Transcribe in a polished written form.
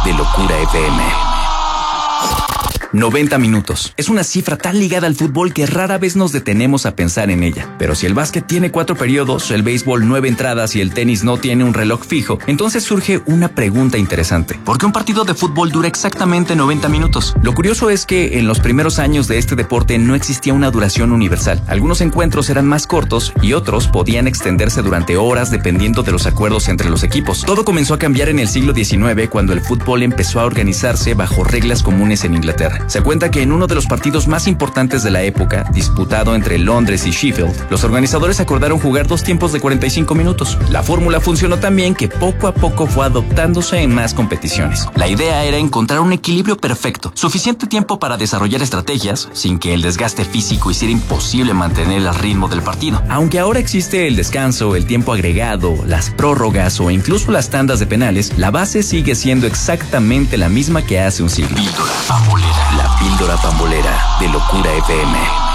de Locura FM. 90 minutos. Es una cifra tan ligada al fútbol que rara vez nos detenemos a pensar en ella. Pero si el básquet tiene 4 periodos, el béisbol 9 entradas y el tenis no tiene un reloj fijo, entonces surge una pregunta interesante. ¿Por qué un partido de fútbol dura exactamente 90 minutos? Lo curioso es que en los primeros años de este deporte no existía una duración universal. Algunos encuentros eran más cortos y otros podían extenderse durante horas dependiendo de los acuerdos entre los equipos. Todo comenzó a cambiar en el siglo XIX cuando el fútbol empezó a organizarse bajo reglas comunes en Inglaterra. Se cuenta que en uno de los partidos más importantes de la época, disputado entre Londres y Sheffield, los organizadores acordaron jugar 2 tiempos de 45 minutos. La fórmula funcionó tan bien que poco a poco fue adoptándose en más competiciones. La idea era encontrar un equilibrio perfecto, suficiente tiempo para desarrollar estrategias, sin que el desgaste físico hiciera imposible mantener el ritmo del partido. Aunque ahora existe el descanso, el tiempo agregado, las prórrogas o incluso las tandas de penales, la base sigue siendo exactamente la misma que hace un siglo. Píldora Pambolera. La píldora pambolera de Locura FM.